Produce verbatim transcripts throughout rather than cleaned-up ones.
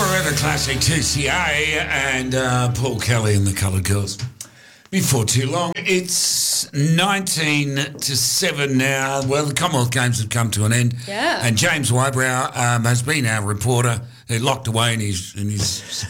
Forever Classic two C A and uh, Paul Kelly and the Coloured Girls. Before too long, it's nineteen to seven now. Well, the Commonwealth Games have come to an end. Yeah. And James Wybrow um, has been our reporter. They're locked away in his, in his,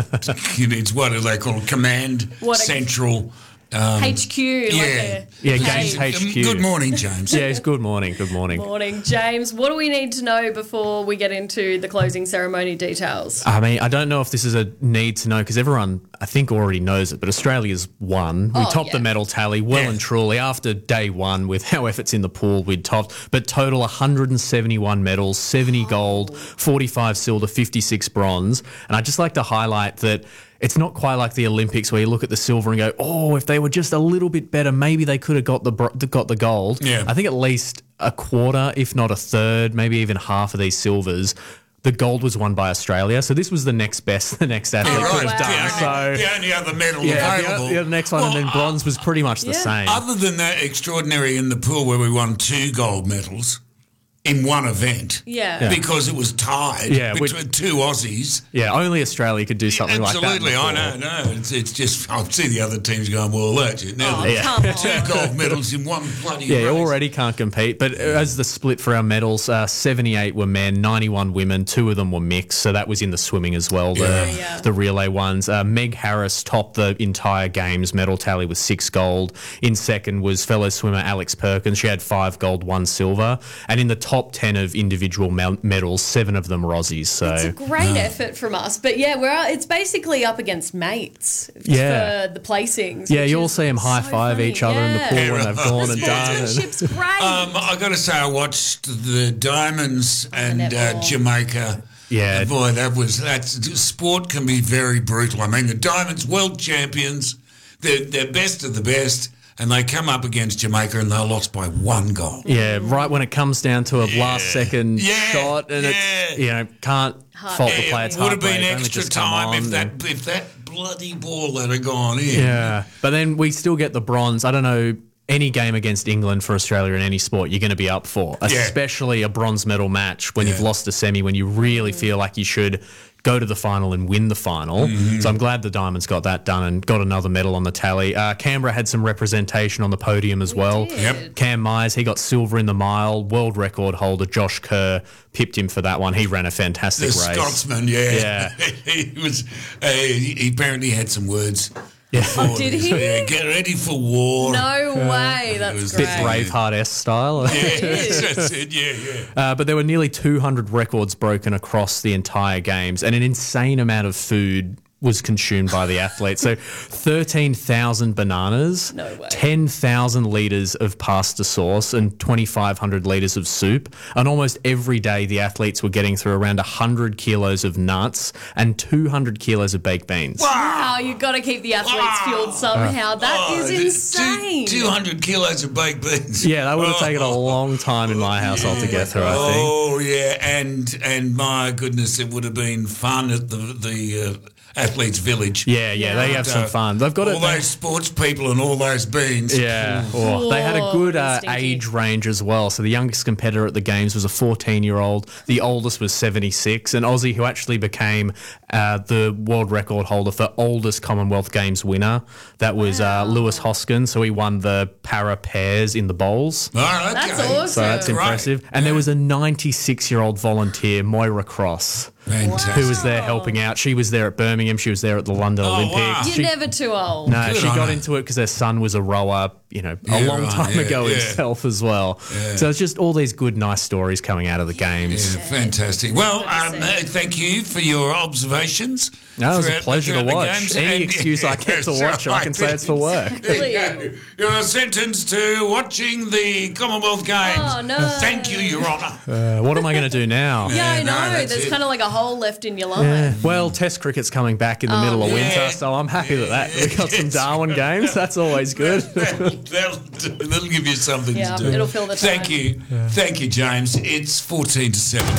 in his what do they call it, command What a- central. Um, H Q. yeah. Like a, Yeah, hey, Games H Q. Good morning, James. Yeah, it's good morning, good morning. Morning, James. What do we need to know before we get into the closing ceremony details? I mean, I don't know if this is a need to know because everyone, I think, already knows it, but Australia's won. We Oh, topped yeah. the medal tally well Yeah. and truly after day one with how efforts in the pool we'd topped, but total one hundred seventy-one medals, seventy gold, forty-five silver, fifty-six bronze. And I'd just like to highlight that it's not quite like the Olympics where you look at the silver and go, oh, if they were just a little bit better, maybe they could have got the bro- got the gold. Yeah. I think at least a quarter, if not a third, maybe even half of these silvers, the gold was won by Australia. So this was the next best the next athlete Oh, could right. have done. The only, So the only other medal yeah, available. the, the next one, and Well, then bronze was pretty much the Yeah. same. Other than that extraordinary in the pool where we won two gold medals in one event. Yeah. Yeah. Because it was tied Yeah, which- between two Aussies. Yeah, only Australia could do something like that. Absolutely, I before. know, no. It's, it's just, I see the other teams going, well, that's it. Now Oh, the- Yeah. come on. two gold medals in one bloody Yeah, you race. already can't compete. But as the split for our medals, uh, seventy-eight were men, ninety-one women, two of them were mixed. So that was in the swimming as well, the, Yeah. Yeah. the relay ones. Uh, Meg Harris topped the entire games medal tally with six gold. In second was fellow swimmer Alex Perkins. She had five gold, one silver. And in the top ten of individual mel- medals, seven of them were Aussies. So It's a great effort from us. But yeah, we're it's basically up against mates Yeah. for the placings. yeah, which you all is see them high so five funny. each other in the Yeah. pool Yeah, when they've gone and done. And, Sportsmanship's great. Um, I got to say, I watched the Diamonds and uh, netball. Jamaica. Yeah. And boy, that was that's sport can be very brutal. I mean, the Diamonds, world champions, they're, they're best of the best, and they come up against Jamaica and they're lost by one goal. yeah, right when it comes down to a last second Yeah, shot, and yeah. it's you know can't fault the player. It's It would have been heartbreak, only extra just come time if on that and- if that bloody ball had have gone in. Yeah, but then we still get the bronze. I don't know. Any game against England for Australia in any sport, you're going to be up for, especially a bronze medal match when you've Yeah. lost a semi, when you really feel like you should go to the final and win the final. Mm-hmm. So I'm glad the Diamonds got that done and got another medal on the tally. Uh, Canberra had some representation on the podium as well. did. Yep. Cam Myers, he got silver in the mile. World record holder Josh Kerr pipped him for that one. He ran a fantastic The race. Scotsman, yeah. Yeah. he was. Uh, he he apparently had some words. Yeah. Oh, did he? Yeah, get ready for war. No way. That's was great. Bit Braveheart-esque style. Yeah, that's it. Yeah, yeah. Uh, but there were nearly two hundred records broken across the entire games, and an insane amount of food was consumed by the athletes. So thirteen thousand bananas, No way. ten thousand litres of pasta sauce, and twenty-five hundred litres of soup. And almost every day, the athletes were getting through around one hundred kilos of nuts and two hundred kilos of baked beans. Wow, you've got to keep the athletes Wow. fueled somehow. That is insane. Two hundred kilos of baked beans. Yeah, that would have taken a Oh. long time in my household to get through, I think. Oh yeah, and and my goodness, it would have been fun at the the uh, athletes' village. Yeah, yeah, they have some Uh, fun. They've got all it. they- those sports people and all those beans. Yeah, oh, they had a good uh, stinky. age range as well. So the youngest competitor at the games was a fourteen-year-old. The oldest was seventy-six. An Aussie who actually became uh, the world record holder for oldest Commonwealth Games winner. That was uh, Lewis Hoskins. So he won the para pairs in the bowls. Oh, okay. That's awesome. So that's Right. impressive. And there was a ninety-six-year-old volunteer, Moira Cross, Fantastic. who was there helping out. She was there at Birmingham. She was there at the London Oh, Olympics. wow. You're She- never too old. no, Good she on got her. into it because her son was a rower, you know, a Yeah, long right, time yeah, ago yeah. himself as well. So it's just all these good, nice stories coming out of the games. Yeah, fantastic. Well, um, Good to see. uh, thank you for your observations. No, it was a throughout- pleasure to throughout the watch. games. Any And- excuse I get to Yes, watch it, I can say it's for work. There you go. You're sentenced to watching the Commonwealth Games. Oh, no. Thank you, Your Honour. Uh, what am I going to do now? Yeah, I Yeah, no, know. that's There's it. kind of like a hole left in your life. Yeah. Well, Test cricket's coming back in the middle of yeah. winter, so I'm happy that, that we got some Yes. Darwin games. That's always good. that'll, that'll, that'll give you something Yeah, to do. it'll fill the Thank time. you. Thank you, James. It's fourteen to seven.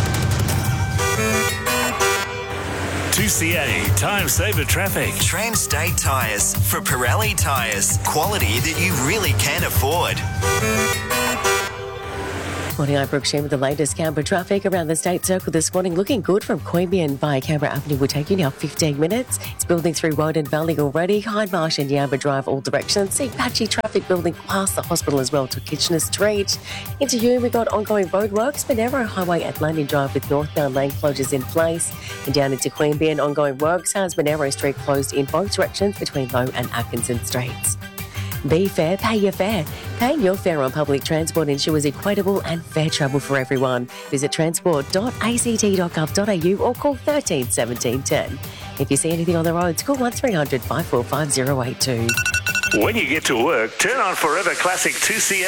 two C A Time Saver Traffic. Trans-State Tyres for Pirelli Tyres. Quality that you really can afford. Morning, I'm Brooke Sheen with the latest Canberra traffic around the State Circle this morning. Looking good from Queanbeyan via Canberra Avenue will take you now fifteen minutes. It's building through Woden Valley already. Hindmarsh and Yamba Drive all directions. See patchy traffic building past the hospital as well to Kitchener Street. Into Hume, we've got ongoing roadworks. Monero Highway at Landing Drive with northbound lane closures in place. And down into Queanbeyan, ongoing works has Monero Street closed in both directions between Low and Atkinson Streets. Be fair, pay your fare. Paying your fare on public transport ensures equitable and fair travel for everyone. Visit transport dot a c t dot gov dot a u or call thirteen seventeen ten. If you see anything on the roads, call one three hundred five four five zero eight two. When you get to work, turn on Forever Classic two C A.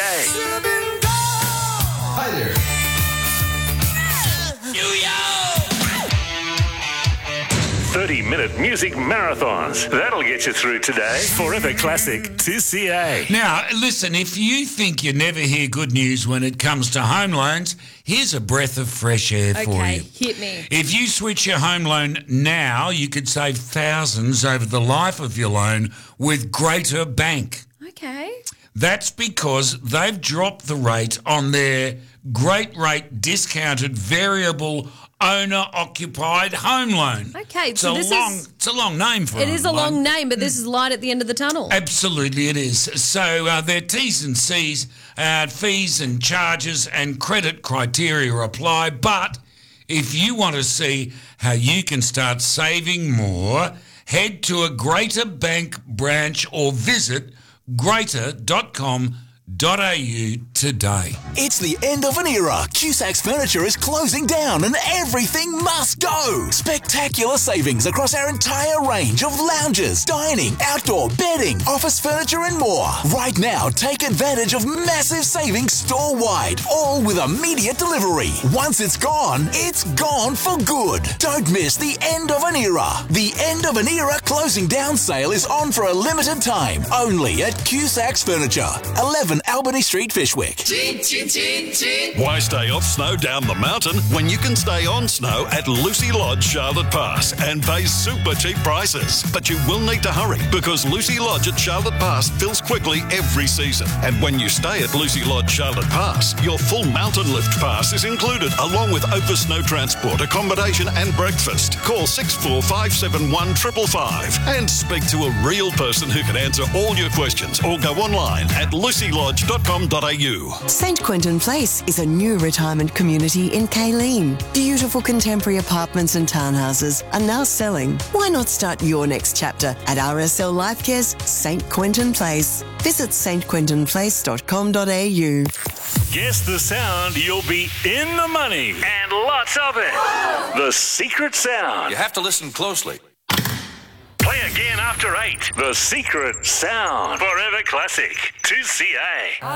Hi there. thirty-minute music marathons. That'll get you through today. Forever Classic two C A. Now, listen, if you think you never hear good news when it comes to home loans, here's a breath of fresh air for Okay, you. hit me. If you switch your home loan now, you could save thousands over the life of your loan with Greater Bank. Okay. That's because they've dropped the rate on their great rate discounted variable owner-occupied home loan. Okay, it's so a this long, is- it's a long name for It home is a loan. long name, but this is light at the end of the tunnel. Absolutely it is. So uh, their T's and C's, uh, fees and charges and credit criteria apply. But if you want to see how you can start saving more, head to a Greater Bank branch or visit greater dot com dot a u today. It's the end of an era. Cusac's Furniture is closing down and everything must go. Spectacular savings across our entire range of lounges, dining, outdoor, bedding, office furniture and more. Right now, take advantage of massive savings store-wide, all with immediate delivery. Once it's gone, it's gone for good. Don't miss the end of an era. The end of an era closing down sale is on for a limited time, only at Cusac's Furniture, eleven Albany Street, Fishwick. Why stay off snow down the mountain when you can stay on snow at Lucy Lodge, Charlotte Pass and pay super cheap prices? But you will need to hurry because Lucy Lodge at Charlotte Pass fills quickly every season. And when you stay at Lucy Lodge, Charlotte Pass, your full mountain lift pass is included along with over snow transport, accommodation and breakfast. Call six four five seven one five five five and speak to a real person who can answer all your questions or go online at lucy lodge dot com dot a u. Saint Quentin Place is a new retirement community in Kayleen. Beautiful contemporary apartments and townhouses are now selling. Why not start your next chapter at R S L Lifecare's Saint Quentin Place? Visit s t quentin place dot com dot a u. Guess the sound, you'll be in the money. And lots of it. The secret sound. You have to listen closely. Play again after eight. The secret sound. Forever Classic two C A.